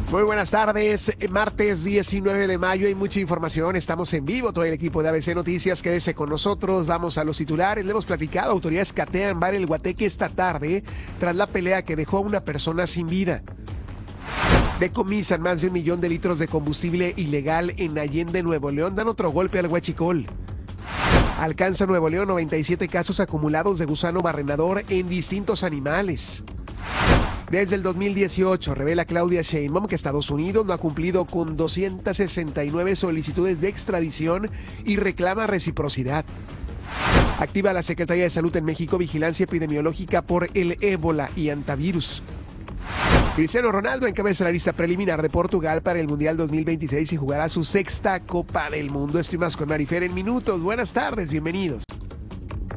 Muy buenas tardes, martes 19 de mayo, hay mucha información, estamos en vivo, todo el equipo de ABC Noticias, quédese con nosotros, vamos a los titulares, le hemos platicado, autoridades catean bar El Guateque esta tarde, tras la pelea que dejó a una persona sin vida. Decomisan más de 1 millón de litros de combustible ilegal en Allende, Nuevo León, dan otro golpe al huachicol. Alcanza Nuevo León 97 casos acumulados de gusano barrenador en distintos animales. Desde el 2018, revela Claudia Sheinbaum que Estados Unidos no ha cumplido con 269 solicitudes de extradición y reclama reciprocidad. Activa la Secretaría de Salud en México vigilancia epidemiológica por el ébola y antivirus. Cristiano Ronaldo encabeza la lista preliminar de Portugal para el Mundial 2026 y jugará su 6ª Copa del Mundo. Esto y más con Marifer en minutos. Buenas tardes, bienvenidos.